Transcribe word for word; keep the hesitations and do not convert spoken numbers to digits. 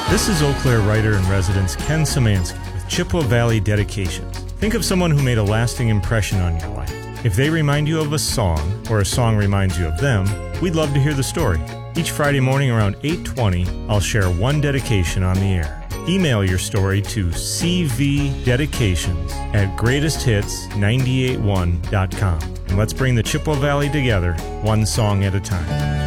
This is Eau Claire writer-in-residence Ken Szymanski with Chippewa Valley Dedications. Think of someone who made a lasting impression on your life. If they remind you of a song, or a song reminds you of them, we'd love to hear the story. Each Friday morning around eight twenty, I'll share one dedication on the air. Email your story to c v dedications at greatest hits nine eight one dot com. And let's bring the Chippewa Valley together, one song at a time.